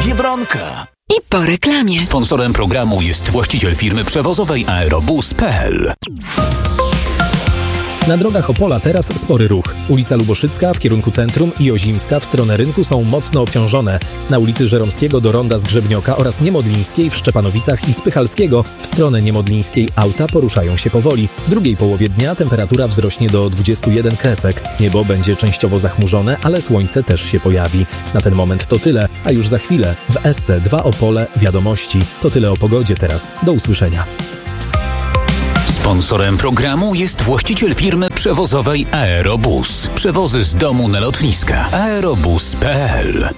Biedronka. I po reklamie. Sponsorem programu jest właściciel firmy przewozowej Aerobus.pl. Na drogach Opola teraz spory ruch. Ulica Luboszycka w kierunku centrum i Ozimska w stronę rynku są mocno obciążone. Na ulicy Żeromskiego do ronda Zgrzebnioka oraz Niemodlińskiej w Szczepanowicach i Spychalskiego w stronę Niemodlińskiej auta poruszają się powoli. W drugiej połowie dnia temperatura wzrośnie do 21 kresek. Niebo będzie częściowo zachmurzone, ale słońce też się pojawi. Na ten moment to tyle, a już za chwilę w SC2 Opole wiadomości. To tyle o pogodzie teraz. Do usłyszenia. Sponsorem programu jest właściciel firmy przewozowej Aerobus. Przewozy z domu na lotniska. Aerobus.pl.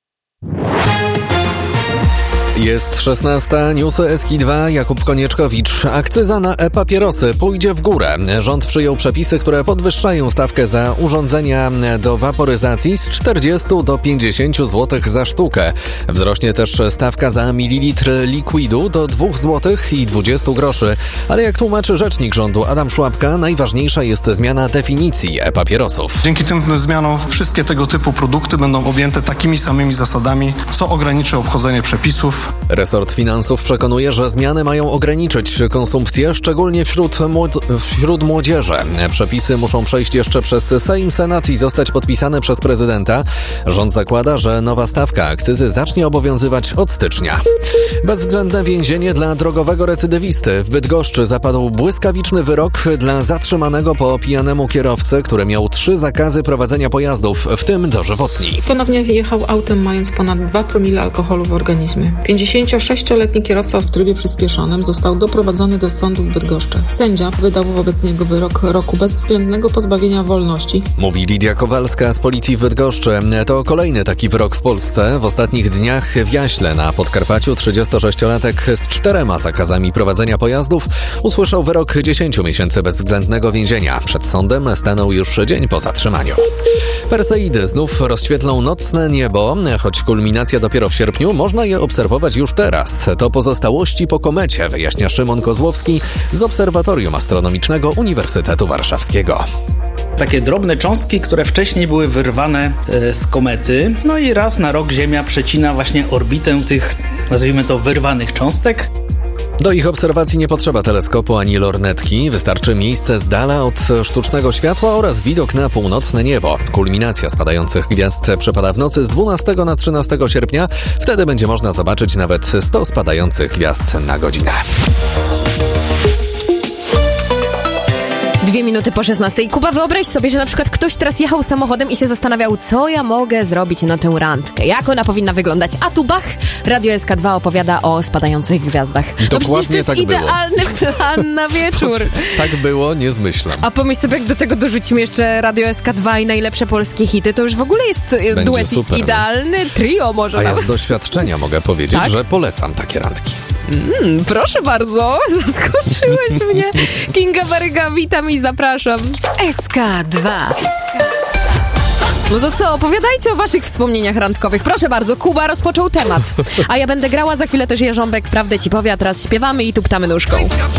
Jest 16, newsy Eski2, Jakub Konieczkowicz. Akcyza na e-papierosy pójdzie w górę. Rząd przyjął przepisy, które podwyższają stawkę za urządzenia do waporyzacji z 40 do 50 zł za sztukę. Wzrośnie też stawka za mililitr likwidu do 2 zł i 20 groszy. Ale jak tłumaczy rzecznik rządu Adam Szłapka, najważniejsza jest zmiana definicji e-papierosów. Dzięki tym zmianom wszystkie tego typu produkty będą objęte takimi samymi zasadami, co ograniczy obchodzenie przepisów. Resort finansów przekonuje, że zmiany mają ograniczyć konsumpcję, szczególnie wśród młodzieży. Przepisy muszą przejść jeszcze przez Sejm, Senat i zostać podpisane przez prezydenta. Rząd zakłada, że nowa stawka akcyzy zacznie obowiązywać od stycznia. Bezwzględne więzienie dla drogowego recydywisty. W Bydgoszczy zapadł błyskawiczny wyrok dla zatrzymanego po pijanemu kierowcy, który miał 3 zakazy prowadzenia pojazdów, w tym dożywotni. Ponownie jechał autem, mając ponad 2 promile alkoholu w organizmie. 56-letni kierowca w trybie przyspieszonym został doprowadzony do sądu w Bydgoszczy. Sędzia wydał wobec niego wyrok roku bezwzględnego pozbawienia wolności. Mówi Lidia Kowalska z policji w Bydgoszczy. To kolejny taki wyrok w Polsce. W ostatnich dniach w Jaśle na Podkarpaciu 36-latek z 4 zakazami prowadzenia pojazdów usłyszał wyrok 10 miesięcy bezwzględnego więzienia. Przed sądem stanął już dzień po zatrzymaniu. Perseidy znów rozświetlą nocne niebo, choć kulminacja dopiero w sierpniu, można je obserwować już teraz. To pozostałości po komecie, wyjaśnia Szymon Kozłowski z Obserwatorium Astronomicznego Uniwersytetu Warszawskiego. Takie drobne cząstki, które wcześniej były wyrwane z komety. No i raz na rok Ziemia przecina właśnie orbitę tych, nazwijmy to, wyrwanych cząstek. Do ich obserwacji nie potrzeba teleskopu ani lornetki. Wystarczy miejsce z dala od sztucznego światła oraz widok na północne niebo. Kulminacja spadających gwiazd przypada w nocy z 12 na 13 sierpnia. Wtedy będzie można zobaczyć nawet 100 spadających gwiazd na godzinę. 2 minuty po 16. Kuba, wyobraź sobie, że na przykład ktoś teraz jechał samochodem i się zastanawiał, co ja mogę zrobić na tę randkę, jak ona powinna wyglądać. A tu bach, Radio SK2 opowiada o spadających gwiazdach. No przecież to jest tak idealny plan na wieczór. Tak było, nie zmyślam. A pomyśl sobie, jak do tego dorzucimy jeszcze Radio SK2 i najlepsze polskie hity, to już w ogóle jest duet super, idealny, trio może. A ja z doświadczenia mogę powiedzieć, tak? Że polecam takie randki. Proszę bardzo, zaskoczyłeś mnie. Kinga Baryga, witam i zapraszam. SK2. No to co, opowiadajcie o waszych wspomnieniach randkowych. Proszę bardzo, Kuba rozpoczął temat. A ja będę grała za chwilę też Jarząbek, prawdę ci powie, a teraz śpiewamy i tuptamy nóżką.